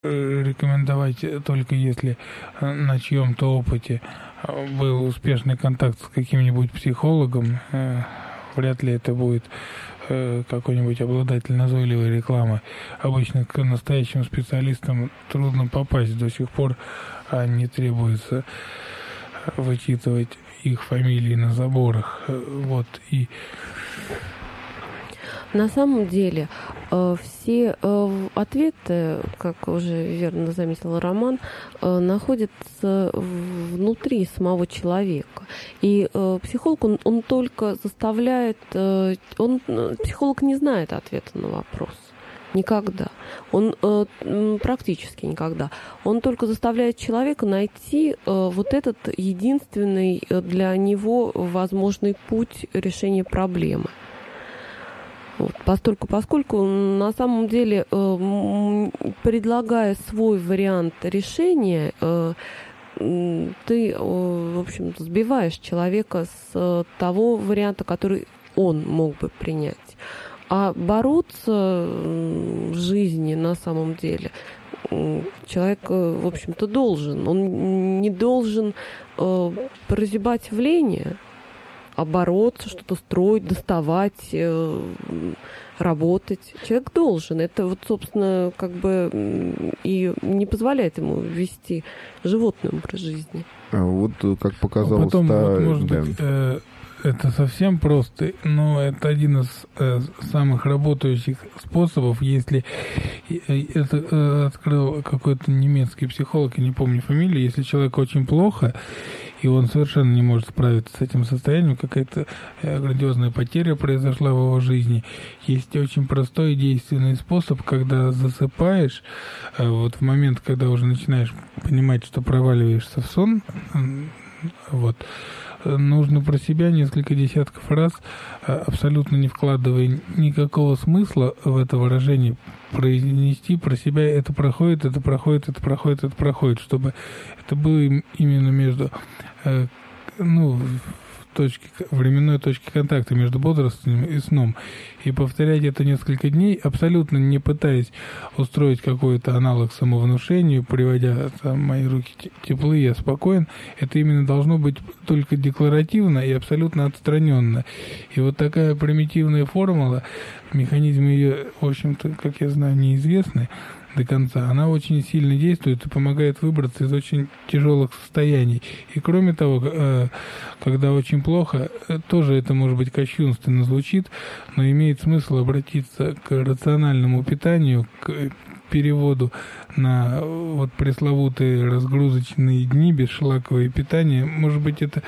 рекомендовать только если на чьем-то опыте был успешный контакт с каким-нибудь психологом. Вряд ли это будет какой-нибудь обладатель назойливой рекламы. Обычно к настоящим специалистам трудно попасть. До сих пор не требуется вычитывать их фамилии на заборах. Вот. И на самом деле все ответы, как уже верно заметил Роман, находятся внутри самого человека. И психолог, он только заставляет... Психолог не знает ответа на вопрос. Никогда. Он практически никогда. Он только заставляет человека найти вот этот единственный для него возможный путь решения проблемы. Поскольку на самом деле, предлагая свой вариант решения, ты, в общем, сбиваешь человека с того варианта, который он мог бы принять. А бороться в жизни на самом деле человек, в общем-то, должен. Он не должен прозябать в лени, а бороться, что-то строить, доставать, работать. Человек должен. Это вот, собственно, как бы и не позволяет ему вести животный образ жизни. Вот как показалось... Потом, может быть, это совсем просто, но это один из самых работающих способов, если это открыл какой-то немецкий психолог, я не помню фамилию, если человеку очень плохо, и он совершенно не может справиться с этим состоянием, какая-то грандиозная потеря произошла в его жизни. Есть очень простой и действенный способ, когда засыпаешь, вот в момент, когда уже начинаешь понимать, что проваливаешься в сон, вот, нужно про себя несколько десятков раз, абсолютно не вкладывая никакого смысла в это выражение, произнести про себя «это проходит, это проходит, это проходит, это проходит», чтобы это было именно между, временной точки контакта между бодрствованием и сном. И повторять это несколько дней, абсолютно не пытаясь устроить какой-то аналог самовнушению, приводя там, мои руки теплы, я спокоен. Это именно должно быть только декларативно и абсолютно отстраненно. И вот такая примитивная формула, механизмы ее, в общем-то, как я знаю, неизвестны до конца, она очень сильно действует и помогает выбраться из очень тяжелых состояний. И кроме того, когда очень плохо, тоже это может быть кощунственно звучит, но имеет смысл обратиться к рациональному питанию, к переводу на вот пресловутые разгрузочные дни, бесшлаковое питание. Может быть, это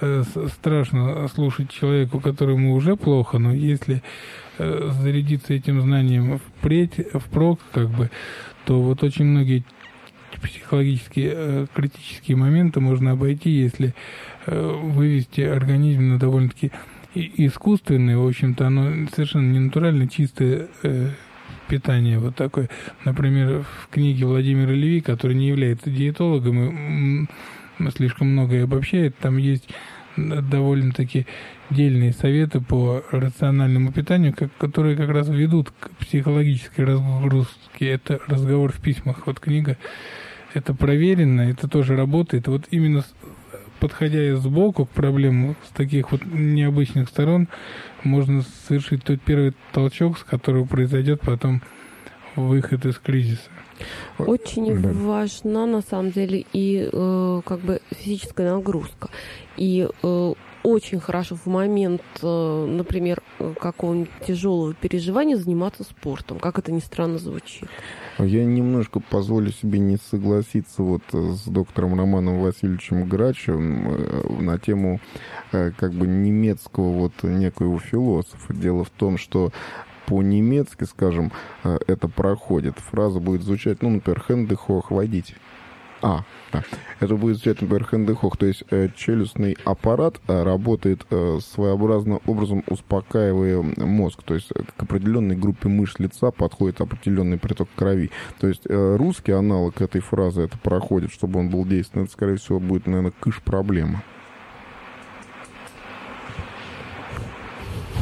страшно слушать человеку, которому уже плохо, но если зарядиться этим знанием впрок, как бы, то вот очень многие психологические критические моменты можно обойти, если вывести организм на довольно-таки искусственное, в общем-то, оно совершенно не натурально, чистое питание. Вот такое, например, в книге Владимира Леви, который не является диетологом и слишком многое обобщает, там есть довольно-таки дельные советы по рациональному питанию, которые как раз ведут к психологической разгрузке. Это «Разговор в письмах». Вот книга, это проверено, это тоже работает. Вот именно подходя сбоку к проблемам с таких вот необычных сторон, можно совершить тот первый толчок, с которого произойдет потом выход из кризиса. Очень важна, на самом деле, и как бы физическая нагрузка. И очень хорошо в момент, например, какого-нибудь тяжелого переживания заниматься спортом, как это ни странно звучит. Я немножко позволю себе не согласиться вот с доктором Романом Васильевичем Грачем на тему как бы немецкого вот некоего философа. Дело в том, что по-немецки, скажем, это проходит. Фраза будет звучать, например, «Hände hoch, войдите». Да. Это будет звучать, например, «Hände hoch», то есть челюстный аппарат работает своеобразным образом, успокаивая мозг. То есть к определенной группе мышц лица подходит определенный приток крови. То есть русский аналог этой фразы это проходит, чтобы он был действенным. Это, скорее всего, будет, наверное, кыш-проблема.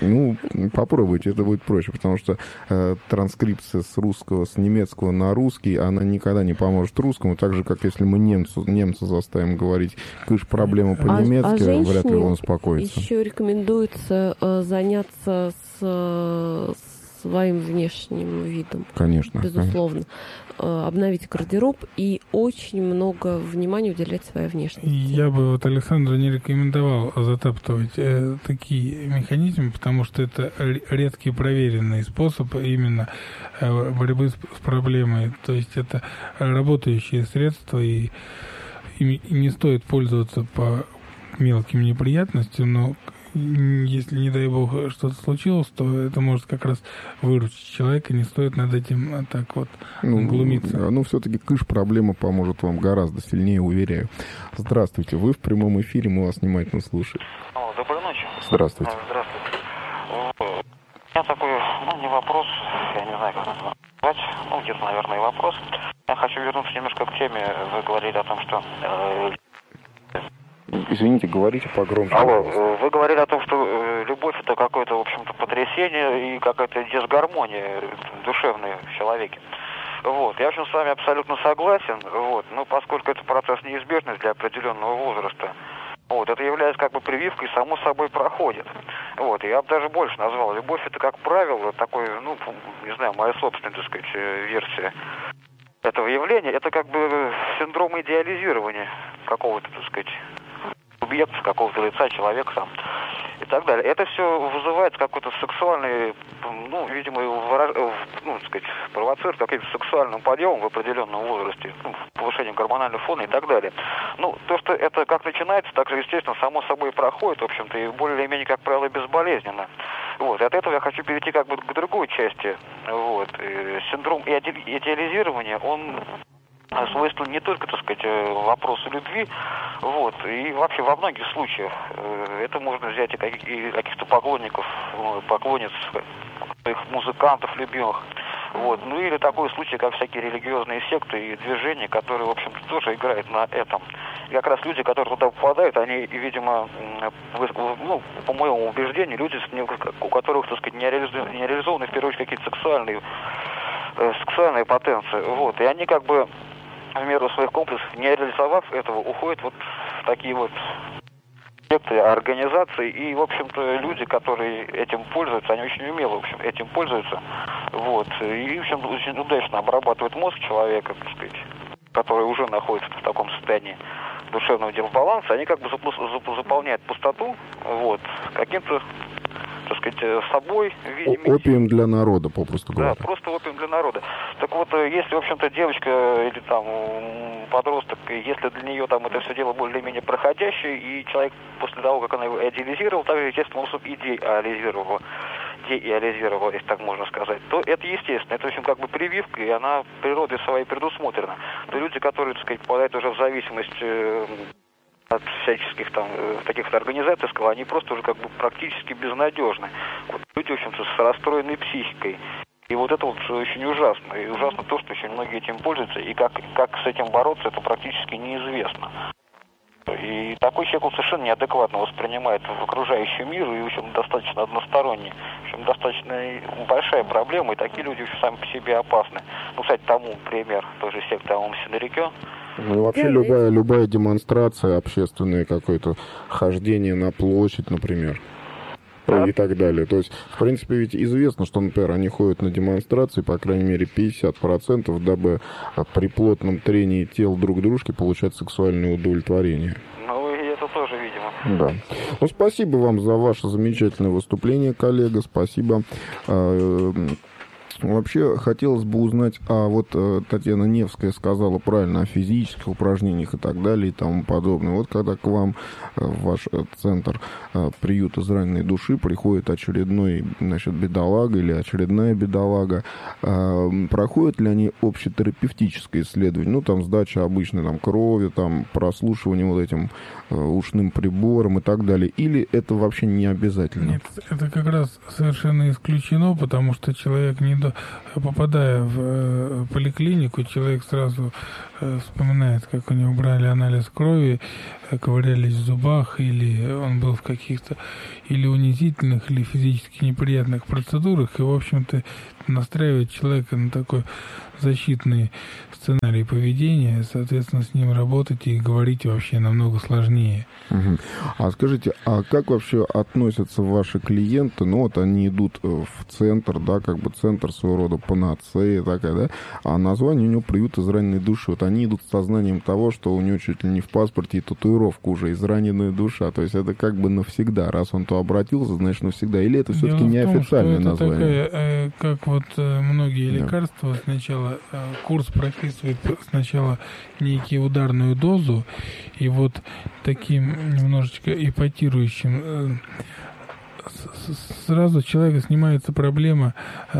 Ну, попробуйте, это будет проще, потому что транскрипция с русского, с немецкого на русский, она никогда не поможет русскому, так же, как если мы немца заставим говорить «кыш, проблема по-немецки», вряд ли он успокоится. Еще рекомендуется заняться своим внешним видом. Конечно. Безусловно. Обновить гардероб и очень много внимания уделять своей внешности. Я бы вот Александру не рекомендовал затаптывать такие механизмы, потому что это редкий проверенный способ именно борьбы с проблемой. То есть это работающие средства, и не стоит пользоваться по мелким неприятностям, но если, не дай бог, что-то случилось, то это может как раз выручить человека, не стоит над этим так вот глумиться. Ну, все-таки кыш проблема поможет вам гораздо сильнее, уверяю. Здравствуйте, вы в прямом эфире, мы вас внимательно слушаем. Доброй ночи. Здравствуйте. Здравствуйте. У меня такой, не вопрос, я не знаю, как это назвать, где-то, наверное, и вопрос. Я хочу вернуться немножко к теме. Вы говорили о том, что... Извините, говорите погромче. Алло, вы говорили о том, что любовь это какое-то, в общем-то, потрясение и какая-то дисгармония душевная в человеке. Вот. Я, в общем, с вами абсолютно согласен. Вот. Но поскольку это процесс неизбежный для определенного возраста, вот, это является как бы прививкой, само собой проходит. Вот. Я бы даже больше назвал. Любовь это, как правило, такой, не знаю, моя собственная, так сказать, версия этого явления. Это как бы синдром идеализирования какого-то, так сказать, субъекта, какого-то лица, человека там и так далее. Это все вызывает какой-то сексуальный, видимо, так сказать, провоцирует каким-то сексуальным подъемом в определенном возрасте, повышением гормонального фона и так далее. То, что это как начинается, так же, естественно, само собой проходит, в общем-то, и более-менее, как правило, безболезненно. Вот. И от этого я хочу перейти как бы к другой части. Вот. Синдром идеализирования, он свойственно не только, так сказать, вопросу любви, вот, и вообще во многих случаях. Это можно взять и каких-то поклонниц своих музыкантов любимых, вот, или такой случай, как всякие религиозные секты и движения, которые, в общем-то, тоже играют на этом. И как раз люди, которые туда попадают, они, видимо, по моему убеждению, люди, у которых, так сказать, не реализованы, в первую очередь, какие-то сексуальные потенции, вот, и они как бы в меру своих комплексов, не реализовав этого, уходят вот в такие вот секты, организации, и, в общем-то, люди, которые этим пользуются, они очень умело, в общем, этим пользуются, вот, и, в общем, очень удачно обрабатывают мозг человека, так сказать, который уже находится в таком состоянии душевного дисбаланса, они как бы заполняют пустоту, вот, каким-то, так сказать, собой. Опиум для народа, попросту говоря. Да, просто опиум для народа. Так вот, если, в общем-то, девочка или там подросток, если для нее там это все дело более-менее проходящее, и человек после того, как она его идеализировал, также, естественно, он идеализировал, если так можно сказать, то это естественно. Это, в общем, как бы прививка, и она природой своей предусмотрена. То люди, которые, так сказать, попадают уже в зависимость от всяческих там таких организаций, они просто уже как бы практически безнадежны. Вот люди, в общем-то, с расстроенной психикой. И вот это вот очень ужасно. И ужасно то, что очень многие этим пользуются, и как с этим бороться, это практически неизвестно. И такой человек, он совершенно неадекватно воспринимает окружающий мир, и, в общем, достаточно односторонний. В общем, достаточно большая проблема, и такие люди сами по себе опасны. Кстати, тому пример той же секты Аум Синрикё. И вообще любая демонстрация, общественное какое-то хождение на площадь, например, и так далее. То есть, в принципе, ведь известно, что, например, они ходят на демонстрации, по крайней мере, 50%, дабы при плотном трении тел друг к дружке получать сексуальное удовлетворение. И это тоже, видимо. Да. Спасибо вам за ваше замечательное выступление, коллега. Спасибо. Вообще, хотелось бы узнать, вот Татьяна Невская сказала правильно о физических упражнениях и так далее и тому подобное. Вот когда к вам в ваш центр приют израненной души приходит очередной, бедолага или очередная бедолага, проходят ли они общетерапевтическое исследование? Сдача обычной крови, прослушивание вот этим ушным прибором и так далее. Или это вообще не обязательно? Нет, это как раз совершенно исключено, потому что человек, попадая в поликлинику, человек сразу вспоминает, как у него брали анализ крови, ковырялись в зубах, или он был в каких-то или унизительных, или физически неприятных процедурах, и, в общем-то, настраивает человека на такой защитный сценарий поведения, соответственно, с ним работать и говорить вообще намного сложнее. Угу. А скажите, а как вообще относятся ваши клиенты? Ну, вот они идут в центр, да, как бы центр своего рода панацея такая, да, а название у него «Приют израненной души». Вот они идут с сознанием того, что у него чуть ли не в паспорте и татуировка уже «Израненная душа». То есть это как бы навсегда. Раз он то обратился, значит навсегда. Или это все-таки неофициальное название? Такая, как вот многие лекарства, сначала курс прописывает сначала некие ударную дозу, и вот таким немножечко ипотирующим сразу у человека снимается проблема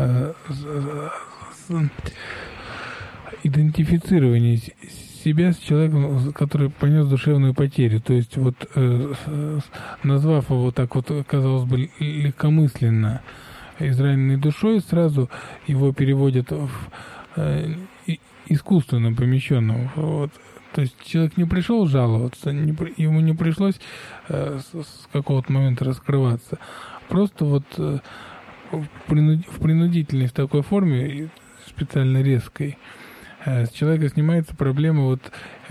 идентифицирования себя с человеком, который понес душевную потерю. То есть вот назвав его так вот, казалось бы, легкомысленно израненной душой, сразу его переводят в искусственно помещенного. Вот. То есть человек не пришел жаловаться, ему не пришлось с какого-то момента раскрываться. Просто вот в принудительной в такой форме, специально резкой, с человека снимается проблема вот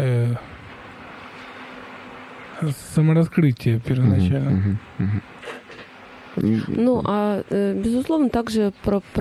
самораскрытия первоначально. Ну, безусловно, также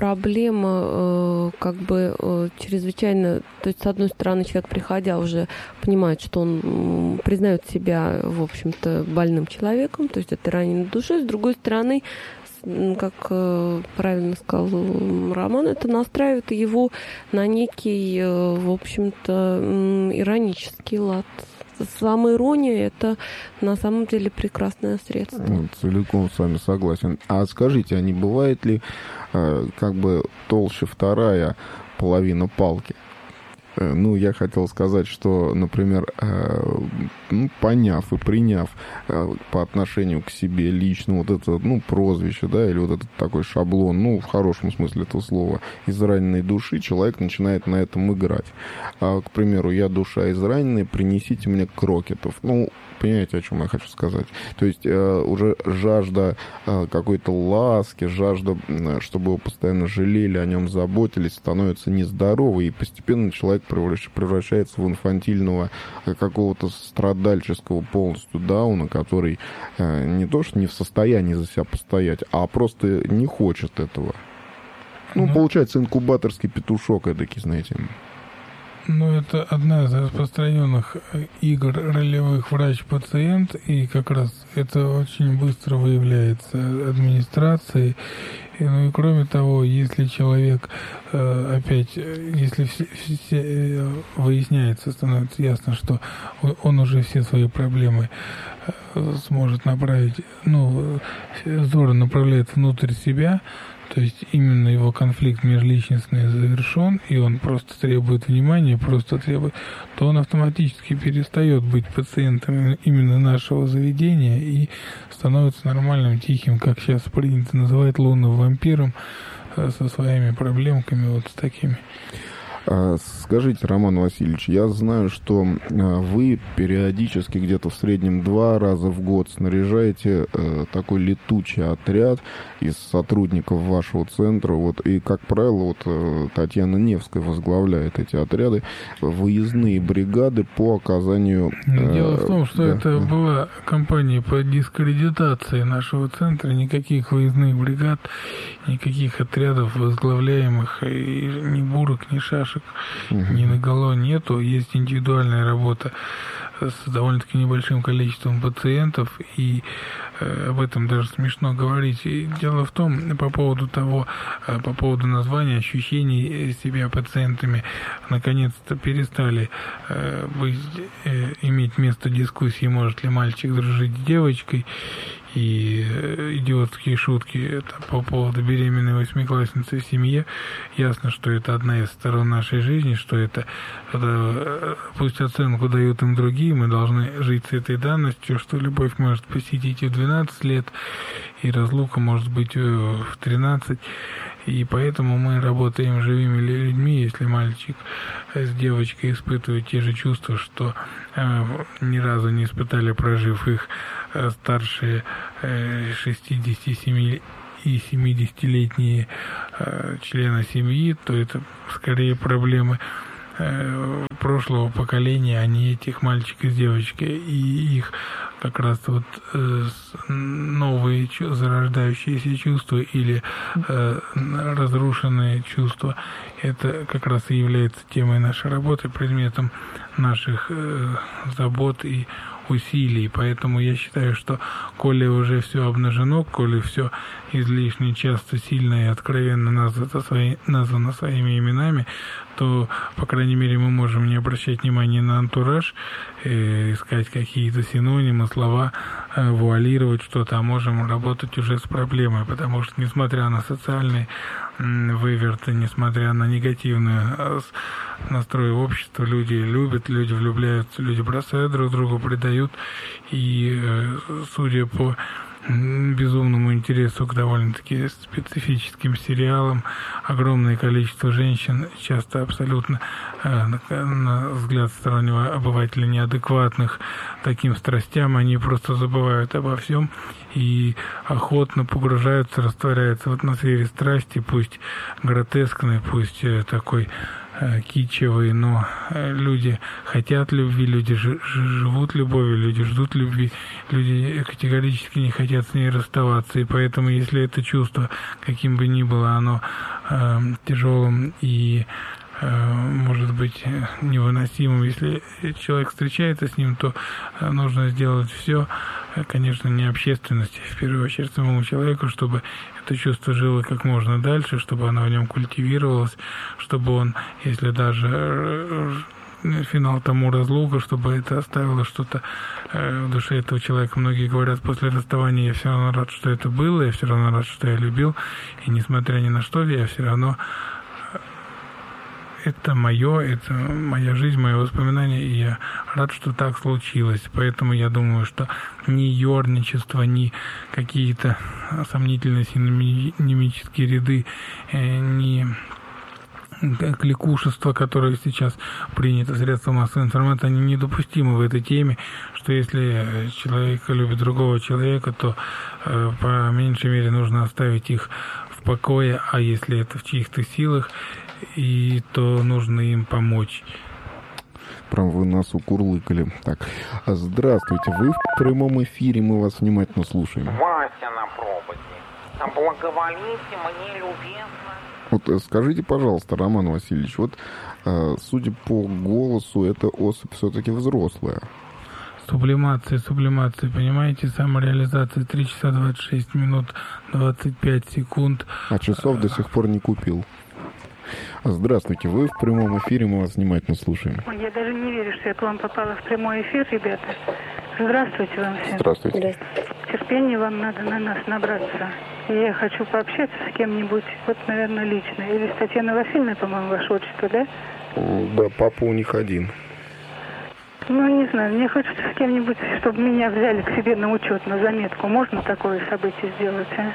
проблема как бы чрезвычайно, то есть, с одной стороны, человек, приходя, уже понимает, что он признает себя, в общем-то, больным человеком, то есть это раненой душой, с другой стороны, как правильно сказал Роман, это настраивает его на некий, в общем-то, иронический лад. Самоирония — это на самом деле прекрасное средство. Целиком с вами согласен. А скажите, а не бывает ли как бы толще вторая половина палки? Ну, я хотел сказать, что, например, поняв и приняв по отношению к себе лично вот это, прозвище, да, или вот этот такой шаблон, в хорошем смысле этого слова, израненной души, человек начинает на этом играть. К примеру, я душа израненная, принесите мне крокетов. Понимаете, о чем я хочу сказать? То есть уже жажда какой-то ласки, жажда, чтобы его постоянно жалели, о нем заботились, становится нездоровой, и постепенно человек превращается в инфантильного какого-то страдальческого полностью дауна, который не то что не в состоянии за себя постоять, а просто не хочет этого. Получается инкубаторский петушок эдакий, знаете. Это одна из распространенных игр ролевых врач-пациент, и как раз это очень быстро выявляется администрацией. И кроме того, если человек если все выясняется, становится ясно, что он уже все свои проблемы сможет направить, взор направляет внутрь себя, то есть именно его конфликт межличностный завершен, и он просто требует внимания, то он автоматически перестает быть пациентом именно нашего заведения и становится нормальным, тихим, как сейчас принято называть, лунным вампиром со своими проблемками, вот с такими. Скажите, Роман Васильевич, я знаю, что вы периодически где-то в среднем 2 раза в год снаряжаете такой летучий отряд из сотрудников вашего центра. И, как правило, Татьяна Невская возглавляет эти отряды, выездные бригады по оказанию... Дело в том, что это была кампания по дискредитации нашего центра. Никаких выездных бригад, никаких отрядов возглавляемых, и ни бурок, ни шашек, ни наголо нету. Есть индивидуальная работа с довольно-таки небольшим количеством пациентов, и об этом даже смешно говорить. И дело в том, по поводу названия, ощущений себя пациентами, наконец-то перестали иметь место дискуссии, может ли мальчик дружить с девочкой, и идиотские шутки это по поводу беременной 8-классницы в семье. Ясно, что это одна из сторон нашей жизни, что это пусть оценку дают им другие, мы должны жить с этой данностью, что любовь может посетить и в 12 лет, и разлука может быть в 13. И поэтому мы работаем с живыми людьми. Если мальчик с девочкой испытывают те же чувства, что ни разу не испытали, прожив их старшие 67 и 70-летние члены семьи, то это скорее проблемы прошлого поколения, а не этих мальчиков с девочкой. И их как раз вот новые зарождающиеся чувства или разрушенные чувства, это как раз и является темой нашей работы, предметом наших забот и усилий. Поэтому я считаю, что коли уже все обнажено, коли все излишне часто, сильно и откровенно названо своими именами, то, по крайней мере, мы можем не обращать внимания на антураж, искать какие-то синонимы, слова, вуалировать что-то, а можем работать уже с проблемой, потому что, несмотря на социальные выверты, несмотря на негативный настрой общества, люди любят, люди влюбляются, люди бросают друг друга, предают, и, судя по безумному интересу к довольно-таки специфическим сериалам, огромное количество женщин, часто абсолютно, на взгляд стороннего обывателя, неадекватных таким страстям, они просто забывают обо всем и охотно погружаются, растворяются в атмосфере страсти, пусть гротескной, пусть такой кичевый, но люди хотят любви, люди живут любовью, люди ждут любви, люди категорически не хотят с ней расставаться, и поэтому, если это чувство, каким бы ни было оно тяжелым и может быть невыносимым, если человек встречается с ним, то нужно сделать все, конечно, не общественности, в первую очередь самому человеку, чтобы это чувство жило как можно дальше, чтобы оно в нем культивировалось, чтобы он, если даже финал тому разлука, чтобы это оставило что-то в душе этого человека. Многие говорят, после расставания я все равно рад, что это было, я все равно рад, что я любил, и несмотря ни на что, я все равно это моя жизнь, мои воспоминания, и я рад, что так случилось. Поэтому я думаю, что ни ерничество, ни какие-то сомнительные синонимические ряды, ни кликушество, которое сейчас принято средством массовой информации, они недопустимы в этой теме, что если человек любит другого человека, то по меньшей мере нужно оставить их в покое, а если это в чьих-то силах, и то нужно им помочь. Прям вы нас укурлыкали. Так, здравствуйте, вы в прямом эфире, мы вас внимательно слушаем. Вася на проводе. Благоволите мне любезно. Вот скажите, пожалуйста, Роман Васильевич, вот судя по голосу, эта особь все-таки взрослая. Сублимация, понимаете, самореализация 3 часа 26 минут 25 секунд. А часов до сих пор не купил. Здравствуйте, вы в прямом эфире, мы вас внимательно слушаем. Я даже не верю, что я к вам попала в прямой эфир, ребята. Здравствуйте вам всем. Здравствуйте. Терпения вам надо на нас набраться. И я хочу пообщаться с кем-нибудь, вот, наверное, лично. Или с Татьяной Васильевной, по-моему, ваше отчество, да? Да, папа у них один. Ну, не знаю, мне хочется с кем-нибудь, чтобы меня взяли к себе на учет, на заметку. Можно такое событие сделать, а?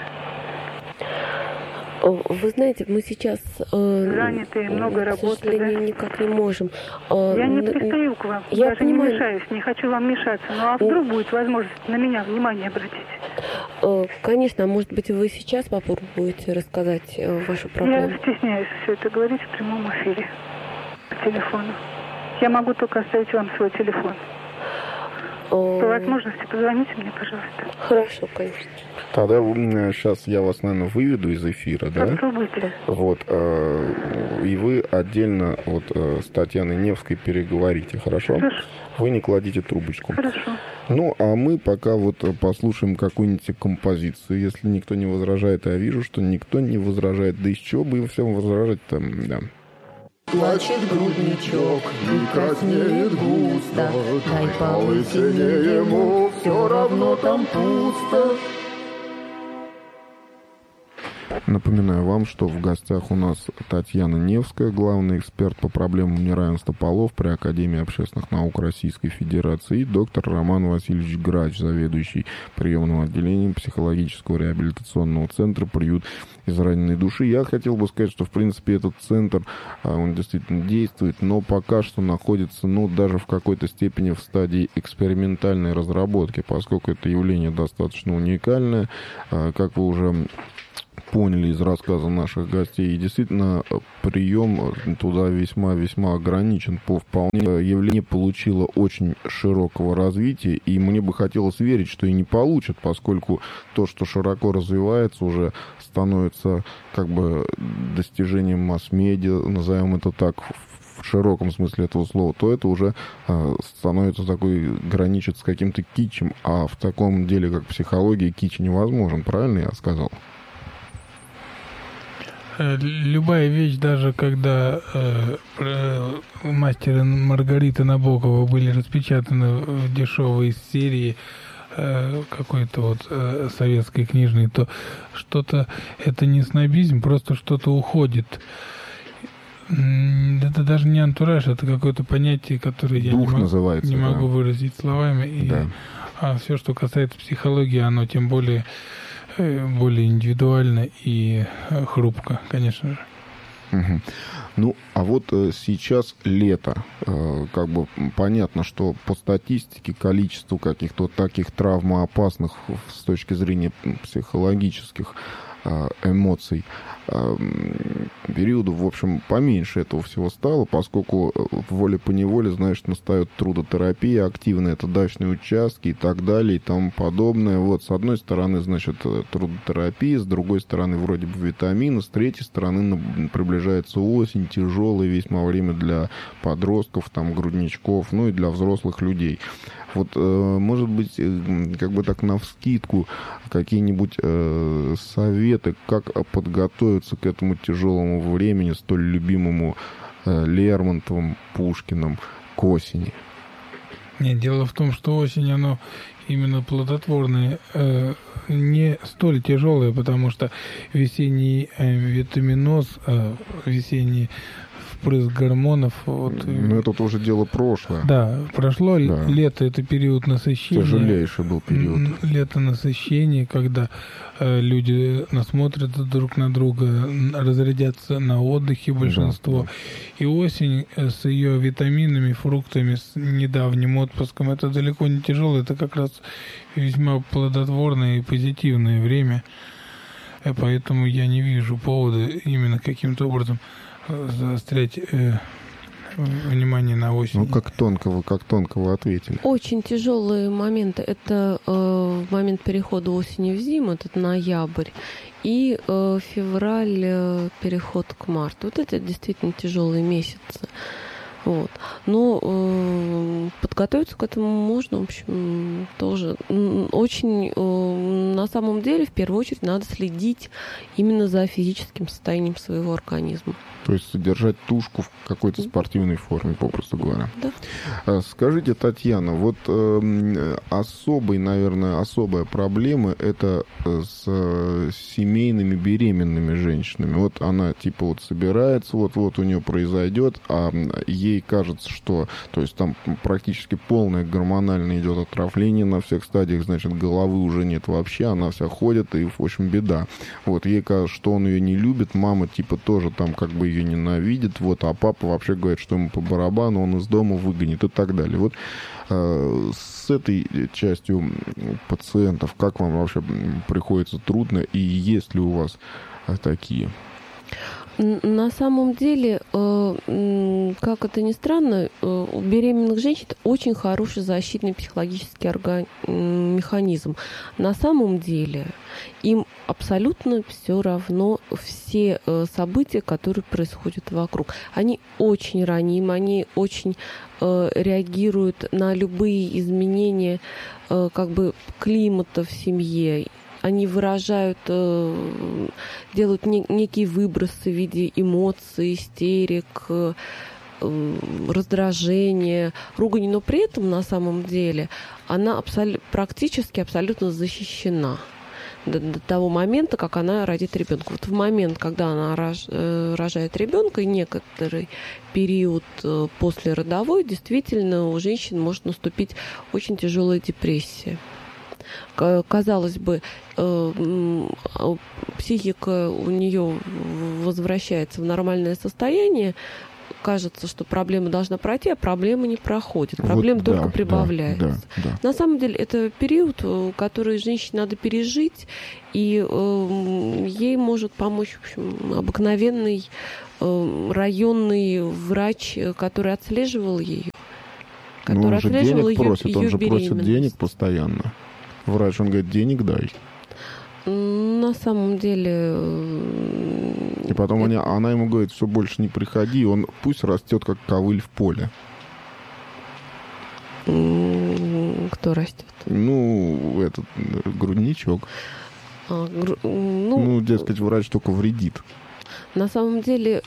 Вы знаете, мы сейчас занятые, много работы, к сожалению, никак не можем. Я не пристаю к вам, я даже понимаю. не мешаюсь, не хочу вам мешаться. Ну а вдруг будет возможность на меня внимание обратить? Конечно, может быть, вы сейчас попробуете рассказать вашу проблему? Я стесняюсь все это говорить в прямом эфире по телефону. Я могу только оставить вам свой телефон. По возможности позвоните мне, пожалуйста. Хорошо, конечно. Тогда сейчас я вас, наверное, выведу из эфира, да? Попробуйте. Вот, и вы отдельно вот с Татьяной Невской переговорите, хорошо? Хорошо. Вы не кладите трубочку. Хорошо. Ну, а мы пока вот послушаем какую-нибудь композицию, если никто не возражает, а я вижу, что никто не возражает, да из чего бы им всем возражать там, да. Плачет грудничок и краснеет густо, дай полысине ему, все равно там пусто. Напоминаю вам, что в гостях у нас Татьяна Невская, главный эксперт по проблемам неравенства полов при Академии общественных наук Российской Федерации, и доктор Роман Васильевич Грач, заведующий приемным отделением психологического реабилитационного центра «Приют израненной души». Я хотел бы сказать, что, в принципе, этот центр, он действительно действует, но пока что находится, даже в какой-то степени в стадии экспериментальной разработки, поскольку это явление достаточно уникальное, как вы уже поняли из рассказа наших гостей, и действительно прием туда весьма-весьма ограничен. Вполне явление получило очень широкого развития, и мне бы хотелось верить, что и не получит, поскольку то, что широко развивается, уже становится как бы достижением масс-медиа, назовем это так, в широком смысле этого слова, то это уже становится такой, граничит с каким-то китчем, а в таком деле, как психология, китч невозможен, правильно я сказал? Любая вещь, даже когда «Мастер и Маргарита» Набокова были распечатаны в дешевой серии какой-то советской книжной, то что-то, это не снобизм, просто что-то уходит. Это даже не антураж, это какое-то понятие, которое я не могу выразить словами. А все, что касается психологии, оно тем более индивидуально и хрупко, конечно же. Угу. А вот сейчас лето. Как бы понятно, что по статистике количество каких-то таких травмоопасных с точки зрения психологических эмоций периодов, в общем, поменьше этого всего стало, поскольку волей-поневоле, настает трудотерапия активная, это дачные участки и так далее и тому подобное. С одной стороны, трудотерапия, с другой стороны, вроде бы витамины, с третьей стороны, приближается осень, тяжелое весьма время для подростков, грудничков, и для взрослых людей. Может быть, как бы так навскидку, какие-нибудь советы, как подготовиться к этому тяжелому времени, столь любимому Лермонтовым, Пушкиным, к осени? Нет, дело в том, что осень, оно именно плодотворное, не столь тяжелое, потому что весенний витаминоз, весенний впрыск гормонов. Это тоже дело прошлое. Да, прошло. Да. Лето — это период насыщения. Тяжелейший был период. Лето насыщения, когда люди насмотрят друг на друга, разрядятся на отдыхе большинство. Да. И осень с ее витаминами, фруктами, с недавним отпуском, это далеко не тяжело, это как раз весьма плодотворное и позитивное время. Поэтому я не вижу повода именно каким-то образом заострять внимание на осень. Как тонко вы ответили. Очень тяжелые моменты. Это момент перехода осени в зиму, это ноябрь, и февраль, переход к марту. Это действительно тяжелые месяцы. Но подготовиться к этому можно, в общем, тоже. Очень, на самом деле, в первую очередь, надо следить именно за физическим состоянием своего организма. То есть содержать тушку в какой-то спортивной форме, попросту говоря. Да. Скажите, Татьяна, особая проблема — это с семейными беременными женщинами. Она собирается, у нее произойдет, а ей кажется, что, то есть там практически полное гормональное идет отравление на всех стадиях, головы уже нет вообще, она вся ходит, и, в общем, беда. Ей кажется, что он ее не любит, мама тоже там как бы ее ненавидит, а папа вообще говорит, что ему по барабану, он из дома выгонит и так далее. С этой частью пациентов как вам вообще приходится трудно, и есть ли у вас такие? На самом деле, как это ни странно, у беременных женщин очень хороший защитный психологический механизм. На самом деле им абсолютно все равно все события, которые происходят вокруг. Они очень ранимы, они очень реагируют на любые изменения климата в семье. Они выражают, делают некие выбросы в виде эмоций, истерик, раздражения, ругани, но при этом на самом деле она практически абсолютно защищена. до того момента, как она родит ребенка. Вот в момент, когда она рожает ребенка, и некоторый период после родовой, действительно у женщин может наступить очень тяжелая депрессия. Казалось бы, психика у нее возвращается в нормальное состояние, кажется, что проблема должна пройти, а проблема не проходит. Проблема только прибавляется. Да. На самом деле это период, который женщине надо пережить, и ей может помочь, в общем, обыкновенный районный врач, который отслеживал ее. Который он же денег просит, он же просит денег постоянно. Врач, он говорит, денег дай. На самом деле... И потом она ему говорит, все, больше не приходи, он пусть растет, как ковыль в поле. Кто растет? Ну, этот грудничок. Дескать, врач только вредит. На самом деле,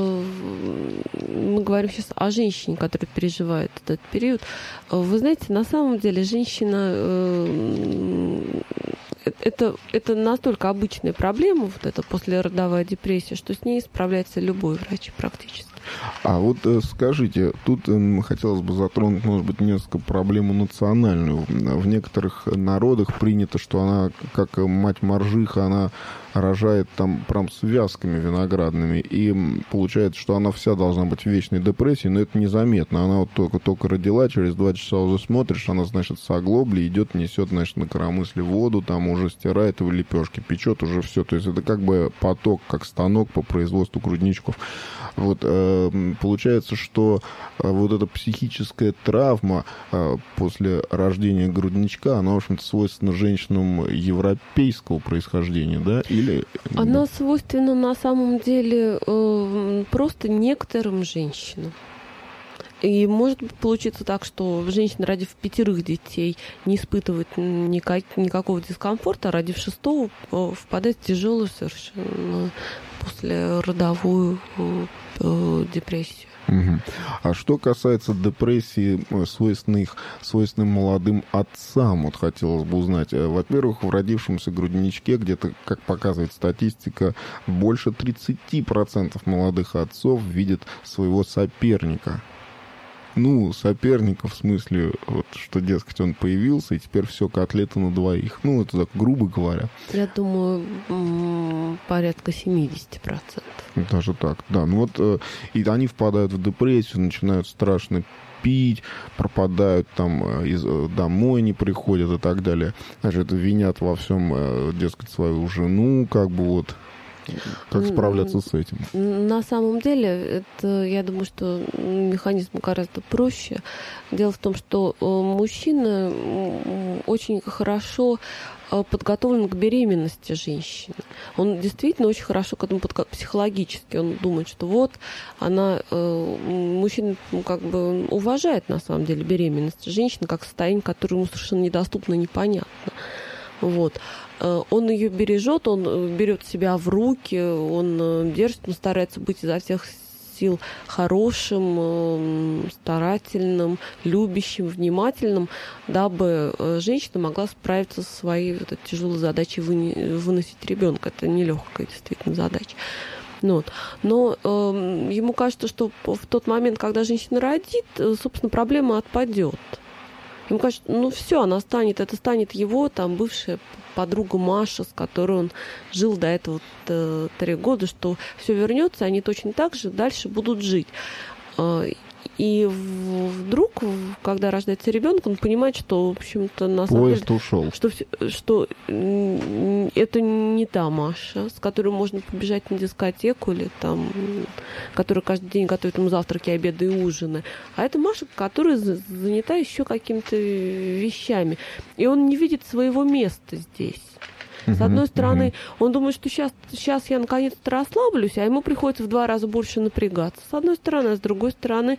мы говорим сейчас о женщине, которая переживает этот период. Вы знаете, на самом деле женщина... Это настолько обычная проблема, вот эта послеродовая депрессия, что с ней справляется любой врач практически. А вот скажите, тут хотелось бы затронуть, может быть, несколько проблему национальную. В некоторых народах принято, что она, как мать-моржиха, она рожает там прям связками виноградными, и получается, что она вся должна быть в вечной депрессии, но это незаметно. Она вот только родила, через 2 часа уже смотришь, она, значит, с оглобли идет, несет, значит, на коромысле воду, там уже стирает, в лепешки печет, уже все. То есть это как бы поток, как станок по производству грудничков. Вот получается, что вот эта психическая травма после рождения грудничка, она, в общем-то, свойственна женщинам европейского происхождения, да? Или... Она свойственна на самом деле просто некоторым женщинам. И может получиться так, что женщина, родив 5 детей, не испытывает никакого дискомфорта, а родив 6-го, впадает в тяжелую совершенно послеродовую депрессию. Угу. А что касается депрессии, свойственным молодым отцам, вот хотелось бы узнать. Во-первых, в родившемся грудничке, где-то, как показывает статистика, больше 30% молодых отцов видят своего соперника. Ну, соперника в смысле, вот, что, дескать, он появился, и теперь все, котлета на двоих. Ну, это так, грубо говоря. Я думаю, порядка 70%. Даже так, да. Ну вот, и они впадают в депрессию, начинают страшно пить, пропадают там, домой не приходят и так далее. Значит, винят во всем, дескать, свою жену, как бы вот. Как справляться с этим? На самом деле, это, я думаю, что механизм гораздо проще. Дело в том, что мужчина очень хорошо подготовлен к беременности женщины. Он действительно очень хорошо к этому психологически. Он думает, что вот она... Мужчина как бы уважает на самом деле беременность женщины как состояние, которое ему совершенно недоступно и непонятно. Вот. Он ее бережет, он берет себя в руки, он держит, он старается быть изо всех сил хорошим, старательным, любящим, внимательным, дабы женщина могла справиться со своей вот этой тяжелой задачей выносить ребенка. Это нелегкая действительно задача. Вот. Но ему кажется, что в тот момент, когда женщина родит, собственно, проблема отпадет. Ему кажется, ну все, она станет, это станет его там бывшая подруга Маша, с которой он жил до этого 3 года, что все вернется, они точно так же дальше будут жить. И вдруг, когда рождается ребенок, он понимает, что, в общем-то, на самом деле, ушел. Что это не та Маша, с которой можно побежать на дискотеку, или там, которая каждый день готовит ему завтраки, обеды и ужины. А это Маша, которая занята еще какими-то вещами. И он не видит своего места здесь. С одной стороны, он думает, что сейчас я наконец-то расслаблюсь, а ему приходится в 2 раза больше напрягаться. С одной стороны, а с другой стороны,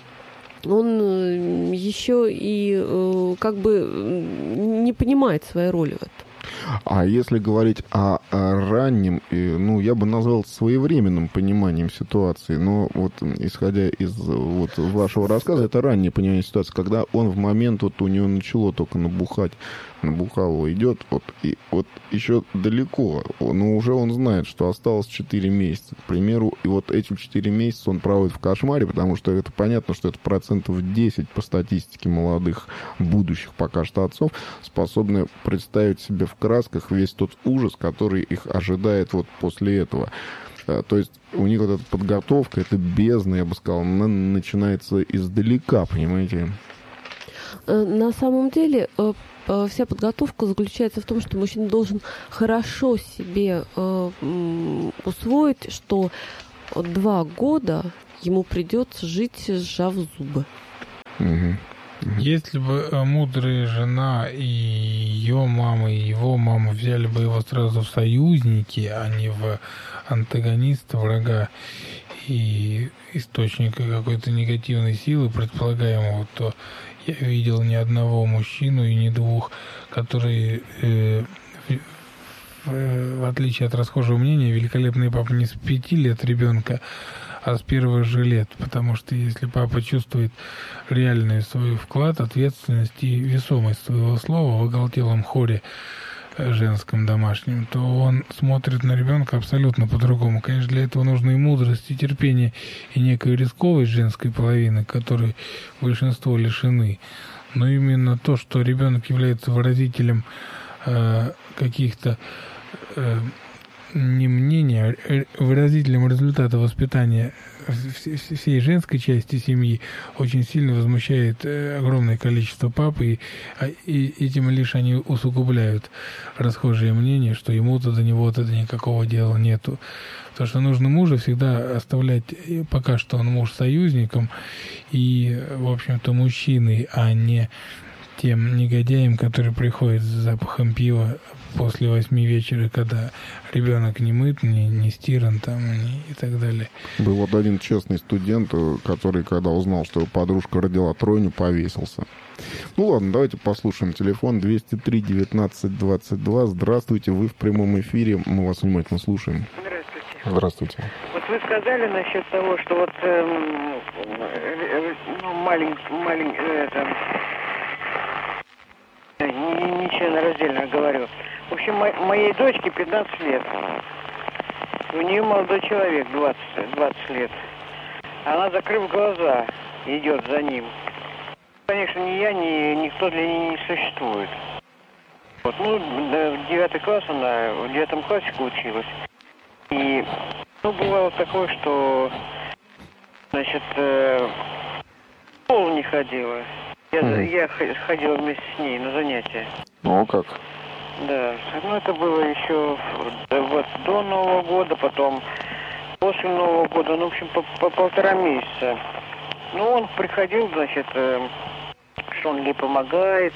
он еще и как бы не понимает своей роли в этом. А если говорить о ранним, я бы назвал своевременным пониманием ситуации, но вот исходя из вот вашего рассказа, это раннее понимание ситуации, когда он в момент, вот у него начало только набухало идет, и еще далеко, но уже он знает, что осталось 4 месяца, к примеру, и вот эти 4 месяца он проводит в кошмаре, потому что это понятно, что это 10% по статистике молодых будущих пока что отцов, способны представить себе в красках весь тот ужас, который их ожидает вот после этого. То есть у них вот эта подготовка, эта бездна, я бы сказал, она начинается издалека, понимаете? На самом деле вся подготовка заключается в том, что мужчина должен хорошо себе усвоить, что 2 года ему придется жить, сжав зубы. Если бы мудрая жена и ее мама, и его мама взяли бы его сразу в союзники, а не в антагониста, врага и источника какой-то негативной силы предполагаемого, то я видел ни одного мужчину и ни 2, которые, в отличие от расхожего мнения, великолепный папа не с 5 лет ребенка, а с первых же лет. Потому что если папа чувствует реальный свой вклад, ответственность и весомость своего слова в оголтелом хоре женском домашнем, то он смотрит на ребенка абсолютно по-другому. Конечно, для этого нужны и мудрость, и терпение, и некая рисковость женской половины, которой большинство лишены. Но именно то, что ребенок является выразителем каких-то не мнения, а выразителем результата воспитания всей женской части семьи, очень сильно возмущает огромное количество пап, и этим лишь они усугубляют расхожее мнение, что ему-то до него-то никакого дела нету. Потому что нужно мужа всегда оставлять, пока что он муж, союзником и, в общем-то, мужчиной, а не тем негодяем, который приходит с запахом пива после 8 вечера, когда ребенок не мыт, не стиран там и так далее. Был вот один честный студент, который, когда узнал, что его подружка родила тройню, повесился. Ну ладно, давайте послушаем. Телефон 203-19-22. Здравствуйте, вы в прямом эфире, мы вас внимательно слушаем. Здравствуйте. Здравствуйте. Вот вы сказали насчет того, что вот нечленораздельно говорю. В общем, моей дочке 15 лет. У нее молодой человек, 20 лет. Она, закрыв глаза, идет за ним. Конечно, ни я, ни никто для нее не существует. Вот, в 9 класс она, в 9 классике училась. И, бывало такое, что, значит, в школу не ходила. Я ходила вместе с ней на занятия. Ну, как? Да, это было еще вот до Нового года, потом после Нового года, в общем, по 1,5 месяца. Он приходил, значит, что он ей помогает,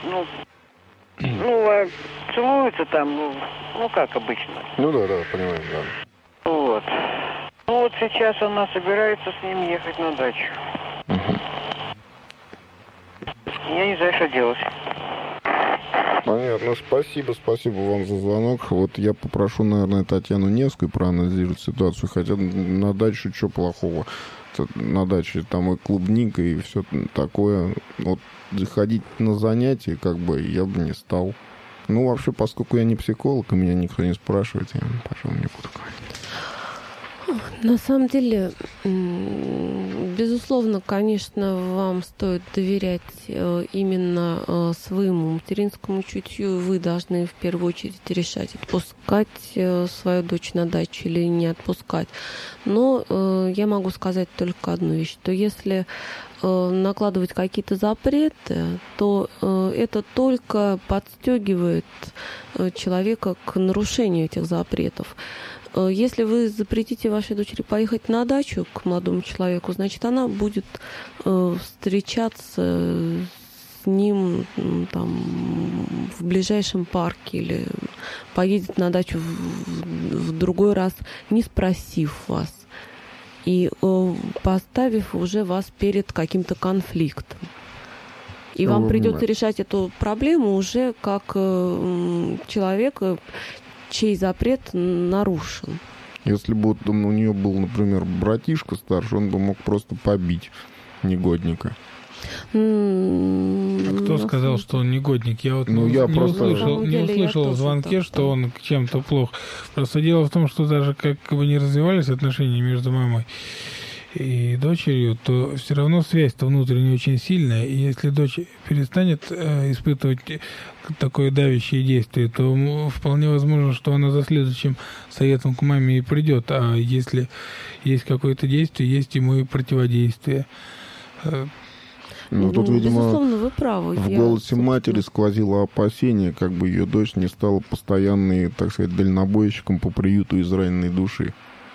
целуется там, как обычно. Да, понимаю, да. Вот. Вот сейчас она собирается с ним ехать на дачу. Я не знаю, что делать. Понятно. Спасибо вам за звонок. Вот я попрошу, наверное, Татьяну Невскую проанализировать ситуацию. Хотя на даче что плохого? На даче там и клубника, и все такое. Вот заходить на занятия, я бы не стал. Вообще, поскольку я не психолог, и меня никто не спрашивает, я, пожалуй, не буду говорить. На самом деле, безусловно, конечно, вам стоит доверять именно своему материнскому чутью. Вы должны в первую очередь решать, отпускать свою дочь на дачу или не отпускать. Но я могу сказать только одну вещь, что если накладывать какие-то запреты, то это только подстегивает человека к нарушению этих запретов. Если вы запретите вашей дочери поехать на дачу к молодому человеку, значит, она будет встречаться с ним в ближайшем парке или поедет на дачу в другой раз, не спросив вас и поставив уже вас перед каким-то конфликтом. И вам придется решать эту проблему уже как человека, чей запрет нарушен. Если бы у нее был, например, братишка старше, он бы мог просто побить негодника. Кто сказал, что он негодник? Я вот не услышал в звонке, что он чем-то плох. Просто дело в том, что даже как бы не развивались отношения между мамой и дочерью, то все равно связь-то внутренняя очень сильная. И если дочь перестанет испытывать такое давящее действие, то вполне возможно, что она за следующим советом к маме и придет. А если есть какое-то действие, есть ему и противодействие. Ну, тут, видимо, безусловно, вы правы. В голосе матери сквозило опасение, как бы ее дочь не стала постоянной, так сказать, дальнобойщиком по приюту израненной души.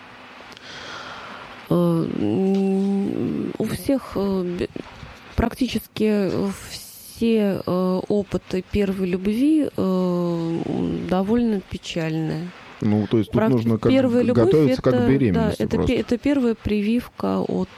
У всех практически все опыты первой любви довольно печальные. Ну, то есть тут нужно готовиться как к беременности. Да, это первая прививка от,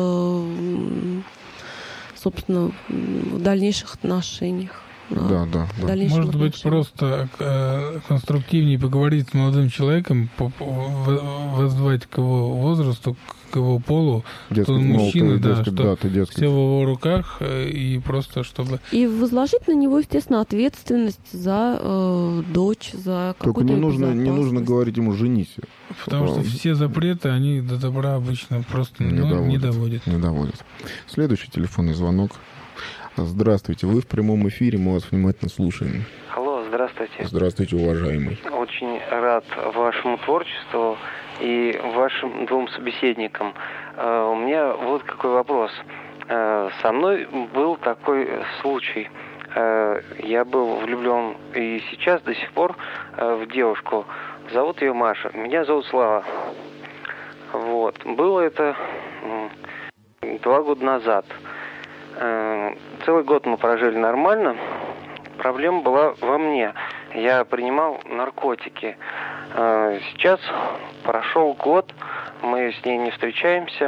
собственно, в дальнейших отношениях. Да. Может быть, просто конструктивнее поговорить с молодым человеком, воззвать к его возрасту, к его полу, что он мужчина, что все в его руках, и просто чтобы... И возложить на него, естественно, ответственность за дочь, за какую-то безопасность. Не нужно говорить ему «женись». Потому что все запреты, они до добра обычно просто не доводят. Следующий телефонный звонок. Здравствуйте, вы в прямом эфире, мы вас внимательно слушаем. Алло, здравствуйте. Здравствуйте, уважаемый. Очень рад вашему творчеству и вашим двум собеседникам. У меня вот какой вопрос. Со мной был такой случай. Я был влюблен и сейчас до сих пор в девушку. Зовут ее Маша. Меня зовут Слава. Вот. Было это 2 года назад. Целый год мы прожили нормально. Проблема была во мне. Я принимал наркотики. Сейчас прошел год, мы с ней не встречаемся.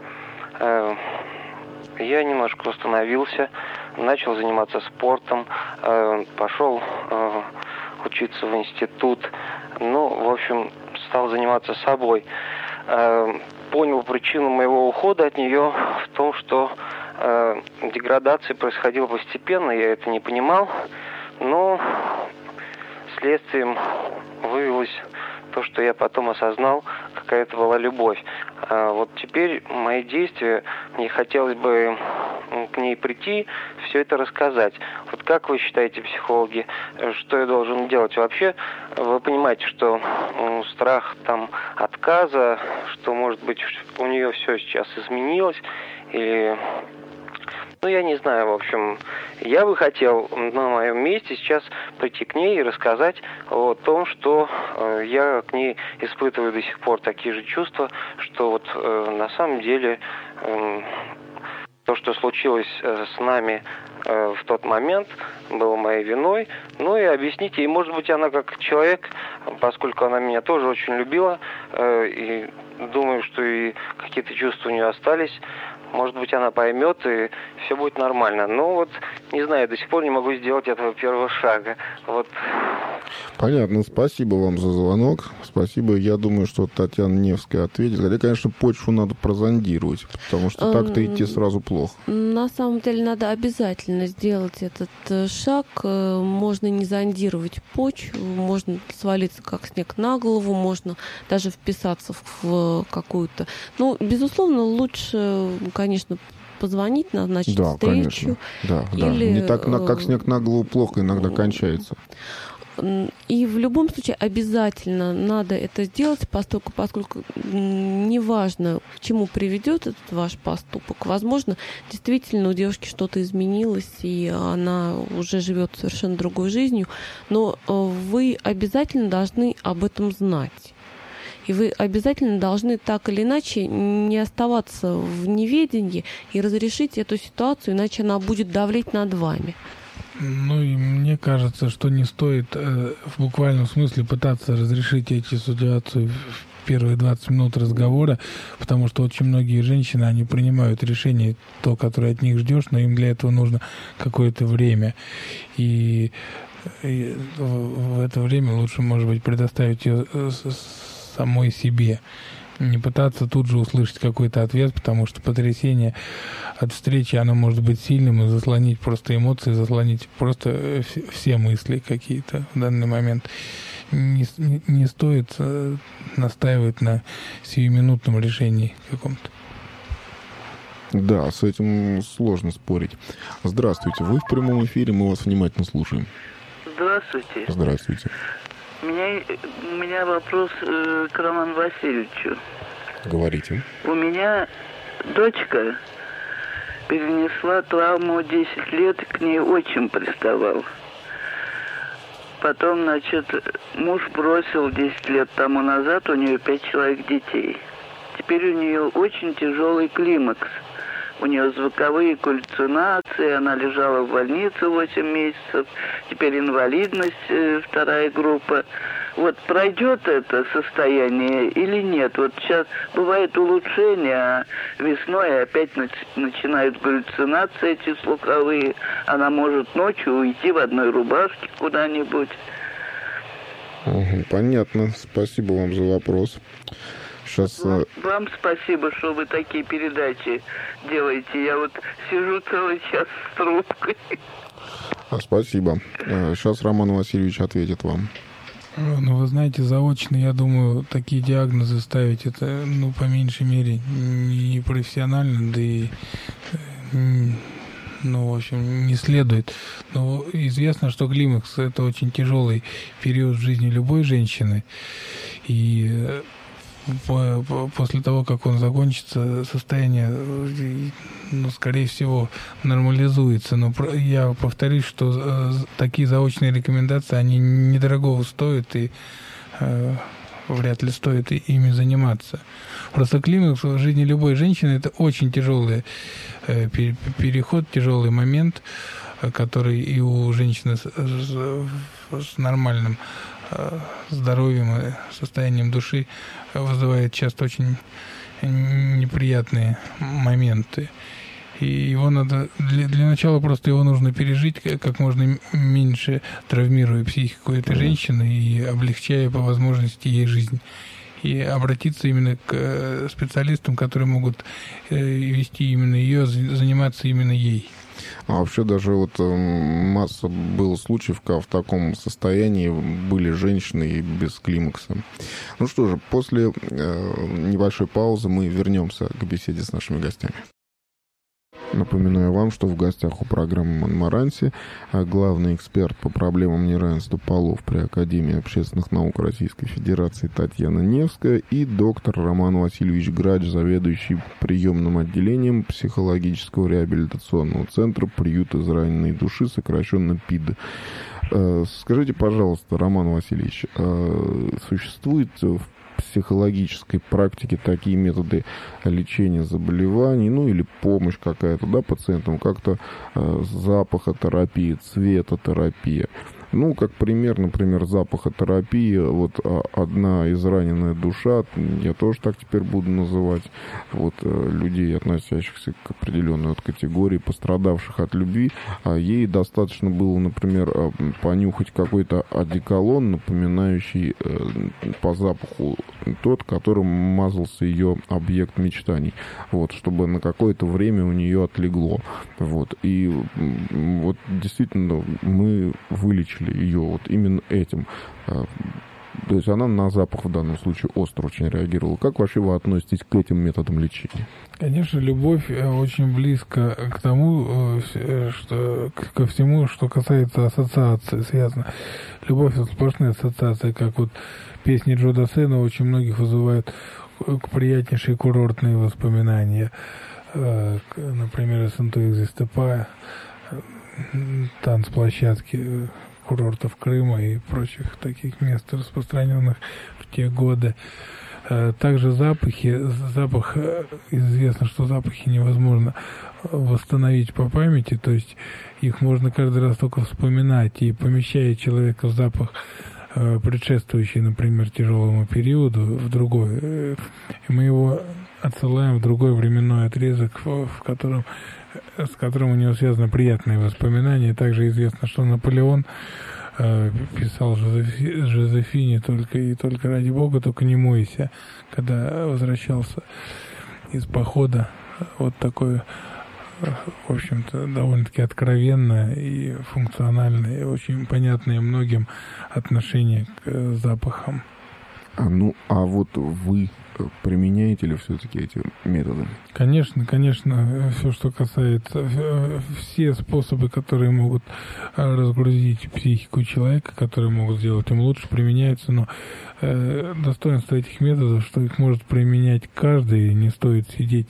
Я немножко восстановился, начал заниматься спортом, пошел учиться в институт. Ну, в общем, стал заниматься собой. Понял причину моего ухода от нее в том, что деградация происходила постепенно, я это не понимал, но следствием выявилось то, что я потом осознал, какая это была любовь. Вот теперь мои действия, мне хотелось бы к ней прийти, все это рассказать. Вот как вы считаете, психологи, что я должен делать? Вообще, вы понимаете, что страх там отказа, что, может быть, у нее все сейчас изменилось, или... Ну, я не знаю, в общем, я бы хотел на моем месте сейчас прийти к ней и рассказать о том, что я к ней испытываю до сих пор такие же чувства, что вот на самом деле то, что случилось с нами в тот момент, было моей виной. Ну и объяснить ей, может быть, она как человек, поскольку она меня тоже очень любила, и думаю, что и какие-то чувства у нее остались, может быть, она поймет, и все будет нормально. Но вот, не знаю, до сих пор не могу сделать этого первого шага. Вот. Понятно, спасибо вам за звонок. Спасибо. Я думаю, что Татьяна Невская ответит. Хотя, конечно, почву надо прозондировать, потому что так-то идти сразу плохо. На самом деле, надо обязательно сделать этот шаг. Можно не зондировать почву, можно свалиться как снег на голову, можно даже вписаться в какую-то... Ну, безусловно, лучше, конечно, позвонить, назначить встречу. Да. Не так, как снег на голову плохо иногда кончается. И в любом случае обязательно надо это сделать, поскольку неважно, к чему приведет этот ваш поступок. Возможно, действительно у девушки что-то изменилось, и она уже живет совершенно другой жизнью, но вы обязательно должны об этом знать. И вы обязательно должны так или иначе не оставаться в неведении и разрешить эту ситуацию, иначе она будет давлеть над вами. Ну и мне кажется, что не стоит в буквальном смысле пытаться разрешить эти ситуации первые 20 минут разговора, потому что очень многие женщины, они принимают решение, то, которое от них ждешь, но им для этого нужно какое-то время. И в это время лучше, может быть, предоставить ее самой себе. Не пытаться тут же услышать какой-то ответ, потому что потрясение от встречи, оно может быть сильным и заслонить просто эмоции, заслонить просто все мысли какие-то в данный момент. Не стоит настаивать на сиюминутном решении каком-то. Да, с этим сложно спорить. Здравствуйте, вы в прямом эфире, мы вас внимательно слушаем. Здравствуйте. Здравствуйте. У меня вопрос к Роману Васильевичу. Говорите. У меня дочка перенесла травму 10 лет, к ней отчим приставал. Потом, значит, муж бросил 10 лет тому назад, у нее 5 человек детей. Теперь у нее очень тяжелый климакс. У нее звуковые галлюцинации, она лежала в больнице 8 месяцев, теперь инвалидность 2 группа. Вот пройдет это состояние или нет? Вот сейчас бывает улучшение, а весной опять начинают галлюцинации эти слуховые. Она может ночью уйти в одной рубашке куда-нибудь. Понятно. Спасибо вам за вопрос. Сейчас... Вам спасибо, что вы такие передачи делаете. Я вот сижу целый час с трубкой. Спасибо. Сейчас Роман Васильевич ответит вам. Ну, вы знаете, заочно, я думаю, такие диагнозы ставить, это, ну, по меньшей мере, не профессионально, да и, ну, в общем, не следует. Но известно, что климакс – это очень тяжелый период в жизни любой женщины, и после того, как он закончится, состояние, ну, скорее всего, нормализуется. Но я повторюсь, что такие заочные рекомендации, они недорогого стоят, и вряд ли стоит ими заниматься. Просто климакс в жизни любой женщины – это очень тяжелый переход, тяжелый момент, который и у женщины с нормальным здоровьем и состоянием души вызывает часто очень неприятные моменты. И его надо, для начала просто его нужно пережить как можно меньше, травмируя психику этой женщины и облегчая по возможности ей жизнь. И обратиться именно к специалистам, которые могут вести именно ее, заниматься именно ей. А вообще даже вот масса было случаев, когда в таком состоянии были женщины и без климакса. Ну что же, после небольшой паузы мы вернемся к беседе с нашими гостями. Напоминаю вам, что в гостях у программы «Монмаранси» главный эксперт по проблемам неравенства полов при Академии общественных наук Российской Федерации Татьяна Невская и доктор Роман Васильевич Грач, заведующий приемным отделением психологического реабилитационного центра «Приют израненной души», сокращенно ПИД. Скажите, пожалуйста, Роман Васильевич, существует в психологической практике такие методы лечения заболеваний, ну или помощь какая-то, да, пациентам, как-то запахотерапия, цветотерапия. Ну, как пример, например, запахотерапия, вот одна израненная душа, я тоже так теперь буду называть, вот людей, относящихся к определенной вот категории, пострадавших от любви, а ей достаточно было, например, понюхать какой-то одеколон, напоминающий по запаху тот, которым мазался ее объект мечтаний, вот, чтобы на какое-то время у нее отлегло, вот, и вот действительно мы вылечили ее вот именно этим. То есть она на запах в данном случае остро очень реагировала. Как вообще вы относитесь к этим методам лечения? Конечно, любовь очень близко к тому, что ко всему, что касается ассоциации, связано. Любовь — это сплошная ассоциация, как вот песни Джо Дассена очень многих вызывают приятнейшие курортные воспоминания. Например, «Сенто Экзистепа», танцплощадки курортов Крыма и прочих таких мест, распространенных в те годы. Также запахи. Известно, что запахи невозможно восстановить по памяти, то есть их можно каждый раз только вспоминать, и помещая человека в запах предшествующий, например, тяжелому периоду, в другой. И мы его отсылаем в другой временной отрезок, с которым у него связаны приятные воспоминания. Также известно, что Наполеон писал Жозефине только ради Бога, только не мойся, когда возвращался из похода. Вот такое, в общем-то, довольно-таки откровенное и функциональное, и очень понятное многим отношение к запахам. А вот вы применяете ли все-таки эти методы? Конечно, все, что касается, все способы, которые могут разгрузить психику человека, которые могут сделать им лучше, применяются, но достоинство этих методов, что их может применять каждый, и не стоит сидеть,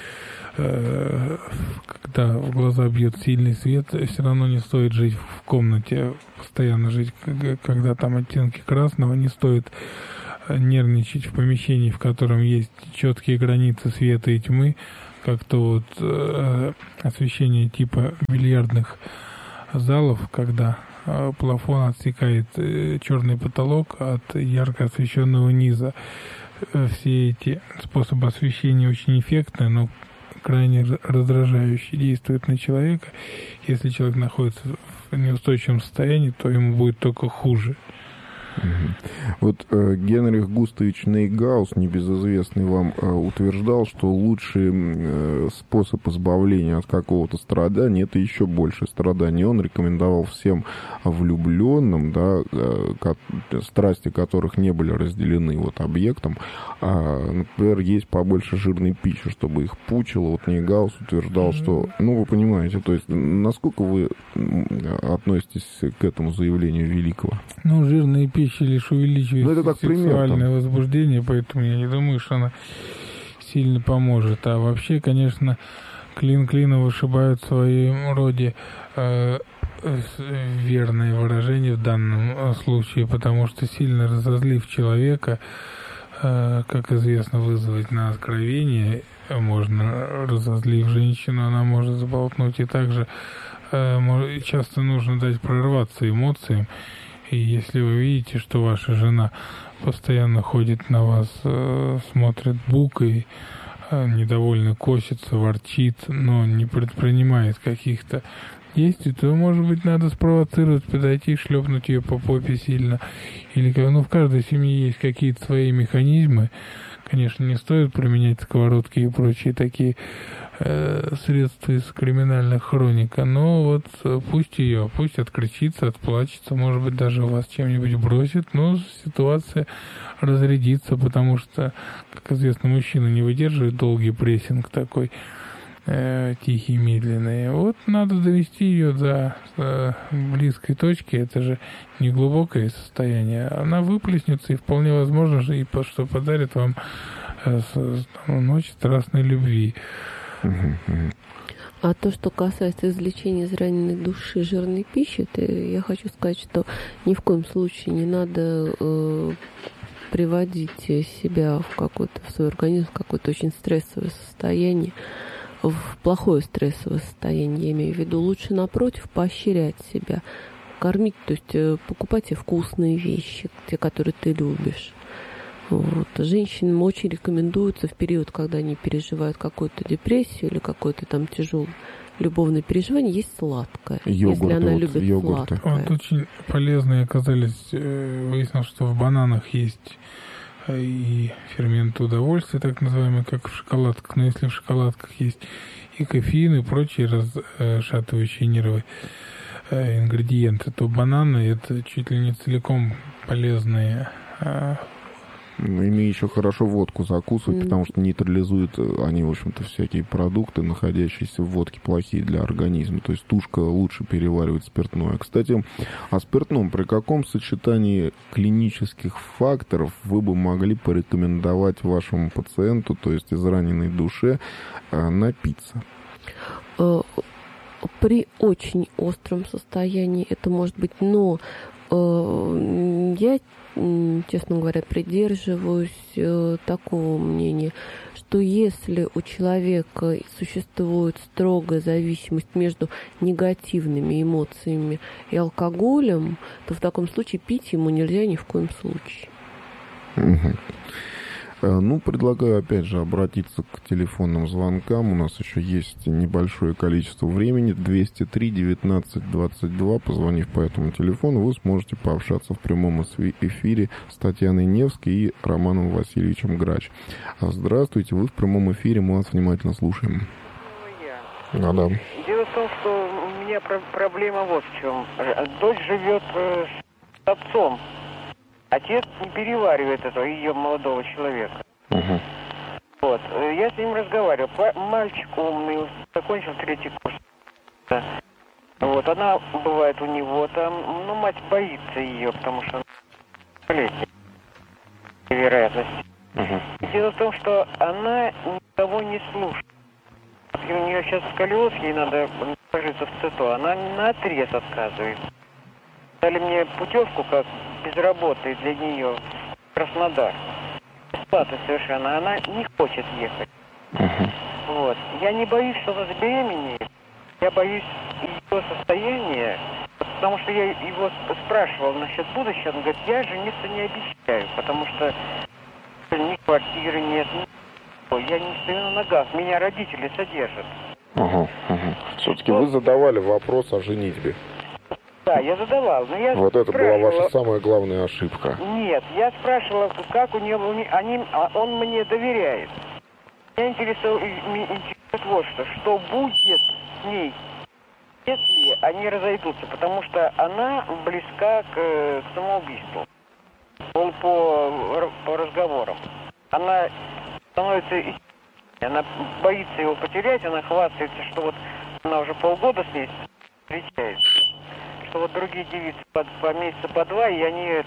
когда в глаза бьет сильный свет, все равно не стоит жить в комнате, постоянно жить, когда там оттенки красного, не стоит нервничать в помещении, в котором есть четкие границы света и тьмы, как-то вот освещение типа бильярдных залов, когда плафон отсекает черный потолок от ярко освещенного низа. Все эти способы освещения очень эффектны, но крайне раздражающие, действуют на человека. Если человек находится в неустойчивом состоянии, то ему будет только хуже. Вот Генрих Густавович Нейгаус, небезызвестный вам, утверждал, что лучший способ избавления от какого-то страдания — это еще больше страданий. Он рекомендовал всем влюбленным, да, страсти которых не были разделены вот объектом, например, есть побольше жирной пищи, чтобы их пучило. Вот Нейгаус утверждал, что, вы понимаете, то есть насколько вы относитесь к этому заявлению великого? Жирная пища лишь увеличивает сексуальное возбуждение, поэтому я не думаю, что она сильно поможет. А вообще, конечно, клин клином вышибают в своем роде верное выражение в данном случае, потому что сильно разозлив человека, как известно, вызвать на откровение можно. Разозлив женщину, она может заболтнуть, и также часто нужно дать прорваться эмоциям. И если вы видите, что ваша жена постоянно ходит на вас, смотрит букой, недовольно косится, ворчит, но не предпринимает каких-то действий, то, может быть, надо спровоцировать, подойти, шлепнуть ее по попе сильно. Или, в каждой семье есть какие-то свои механизмы. Конечно, не стоит применять сковородки и прочие такие средства из криминальных хроник, но вот пусть откричится, отплачется, может быть, даже вас чем-нибудь бросит, но ситуация разрядится, потому что, как известно, мужчина не выдерживает долгий прессинг такой тихий, медленный. Вот надо довести ее до близкой точки, это же не глубокое состояние, она выплеснется, и вполне возможно, что подарит вам ночь страстной любви. А то, что касается извлечения из раненой души жирной пищи, я хочу сказать, что ни в коем случае не надо приводить себя в свой организм в какое-то очень стрессовое состояние, в плохое стрессовое состояние, я имею в виду. Лучше, напротив, поощрять себя, кормить, то есть покупать себе вкусные вещи, те, которые ты любишь. Вот. Женщинам очень рекомендуется в период, когда они переживают какую-то депрессию или какое-то там тяжелое любовное переживание, есть сладкое, если она любит сладкое. Вот очень полезные оказались, выяснилось, что в бананах есть и ферменты удовольствия, так называемые, как в шоколадках. Но если в шоколадках есть и кофеин, и прочие расшатывающие нервы ингредиенты, то бананы — это чуть ли не целиком полезные. Ими еще хорошо водку закусывать, потому что нейтрализуют они, в общем-то, всякие продукты, находящиеся в водке, плохие для организма. То есть тушка лучше переваривает спиртное. Кстати, о спиртном. При каком сочетании клинических факторов вы бы могли порекомендовать вашему пациенту, то есть израненной душе, напиться? При очень остром состоянии это может быть, но я честно говоря, придерживаюсь такого мнения, что если у человека существует строгая зависимость между негативными эмоциями и алкоголем, то в таком случае пить ему нельзя ни в коем случае. Ну, предлагаю, опять же, обратиться к телефонным звонкам. У нас еще есть небольшое количество времени. 203-19-22. Позвонив по этому телефону, вы сможете пообщаться в прямом эфире с Татьяной Невской и Романом Васильевичем Грач. Здравствуйте, вы в прямом эфире, мы вас внимательно слушаем. Да. Дело в том, что у меня проблема вот в чем. Дочь живет с отцом. Отец не переваривает этого, ее молодого человека. Вот. Я с ним разговаривал. Мальчик умный, закончил 3-й курс. Вот. Она бывает у него там. Ну, мать боится ее, потому что она болезнь. Вероятность. Дело в том, что она никого не слушает. У нее сейчас сколиоз, ей надо ложиться в ЦИТО. Она наотрез отказывает. Дали мне путевку как без работы для нее в Краснодар. Бесплатно совершенно. Она не хочет ехать. Вот. Я не боюсь, что она забеременеет. Я боюсь ее состояния, потому что я его спрашивал насчет будущего. Он говорит, я жениться не обещаю, потому что ни квартиры нет, я не стою на ногах. Меня родители содержат. Все-таки вы задавали вопрос о женитьбе. Да, я задавал, но я вот это была ваша самая главная ошибка. Нет, я спрашивала, как у нее, он мне доверяет. Меня интересует вот что будет с ней, если они разойдутся, потому что она близка к самоубийству. По разговорам. Она становится, она боится его потерять, она хвастается, что вот она уже полгода с ней встречается. Что вот другие девицы по месяца, по 2, и они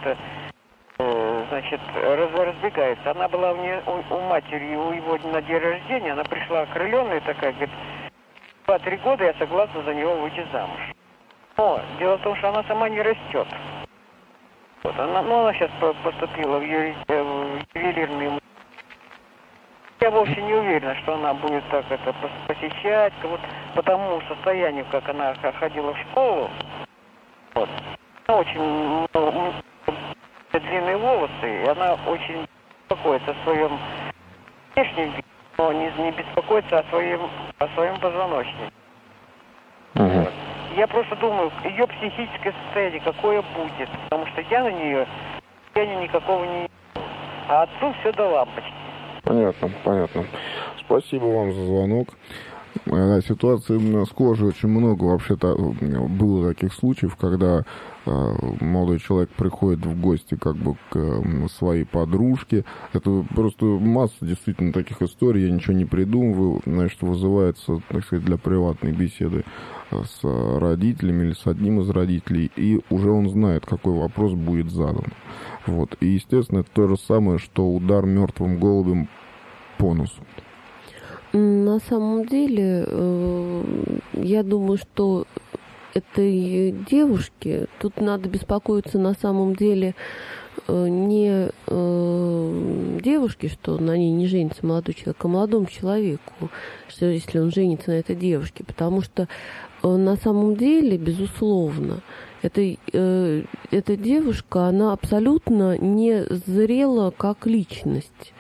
разбегаются. Она была у матери, у его на день рождения, она пришла окрыленная такая, говорит, 2-3 года я согласна за него выйти замуж. Но дело в том, что она сама не растет. Вот, она сейчас поступила в ювелирный. Я вовсе не уверена, что она будет так это посещать, вот по тому состоянию, как она ходила в школу. Вот. Она очень длинные волосы, и она очень беспокоится о своем внешнем виде, но не беспокоится о своем позвоночнике. Вот. Я просто думаю, ее психическое состояние какое будет, потому что я на нее никакого не... А отцу все до лампочки. Понятно. Спасибо вам за звонок. Ситуации схожие очень много. Вообще-то было таких случаев, когда молодой человек приходит в гости как бы к своей подружке. Это просто масса действительно таких историй. Я ничего не придумываю. Значит, вызывается, так сказать, для приватной беседы с родителями или с одним из родителей. И уже он знает, какой вопрос будет задан. Вот. И, естественно, это то же самое, что удар мертвым голубем по носу. На самом деле, я думаю, что этой девушке тут надо беспокоиться на самом деле не девушке, что на ней не женится молодой человек, а молодому человеку, что если он женится на этой девушке, потому что на самом деле, безусловно, эта девушка, она абсолютно не зрела как личность.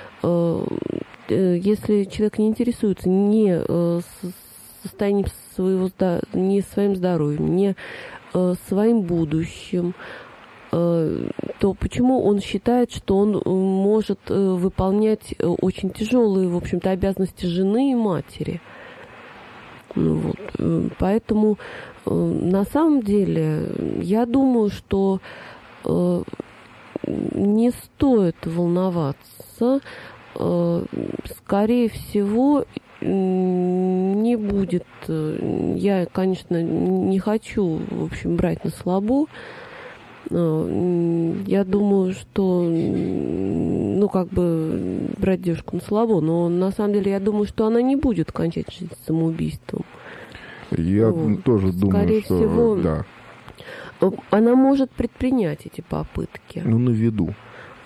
Если человек не интересуется ни состоянием не своим здоровьем, не своим будущим, то почему он считает, что он может выполнять очень тяжелые, в общем-то, обязанности жены и матери? Вот. Поэтому на самом деле я думаю, что не стоит волноваться. Скорее всего, не будет. Я, конечно, не хочу, в общем, брать на слабо. Я думаю, что, брать девушку на слабо, но на самом деле я думаю, что она не будет кончать жизнь самоубийством. Я тоже думаю, скорее что всего, да. Она может предпринять эти попытки. Ну, на виду.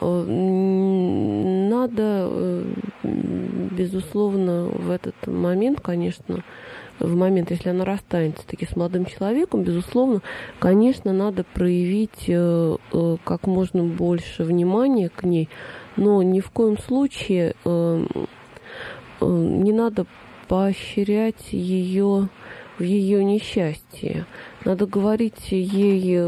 Надо, безусловно, в этот момент, конечно, в момент, если она расстанется таки с молодым человеком, безусловно, конечно, надо проявить как можно больше внимания к ней, но ни в коем случае не надо поощрять ее в ее несчастье. Надо говорить ей,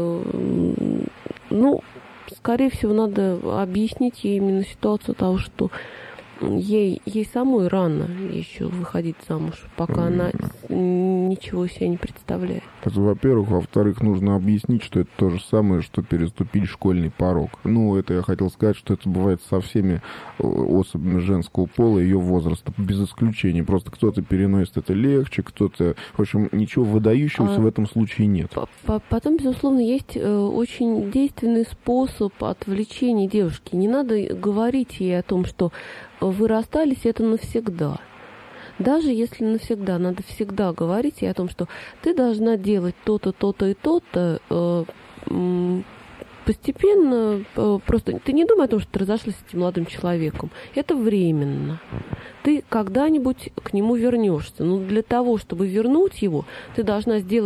скорее всего, надо объяснить ей именно ситуацию того, что ей самой рано еще выходить замуж, пока она ничего себе не представляет. Это, во-первых. Во-вторых, нужно объяснить, что это то же самое, что переступить школьный порог. Это я хотел сказать, что это бывает со всеми особями женского пола ее возраста, без исключения. Просто кто-то переносит это легче, кто-то... В общем, ничего выдающегося в этом случае нет. Потом, безусловно, есть очень действенный способ отвлечения девушки. Не надо говорить ей о том, что вы расстались, это навсегда. Даже если навсегда, надо всегда говорить ей о том, что ты должна делать то-то, то-то и то-то. Постепенно, просто ты не думай о том, что ты разошлась с этим молодым человеком. Это временно. Ты когда-нибудь к нему вернешься. Но для того, чтобы вернуть его, ты должна сделать